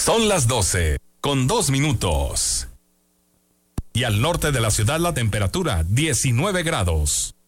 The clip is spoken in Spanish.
Son las 12:02. Y al norte de la ciudad la temperatura 19 grados.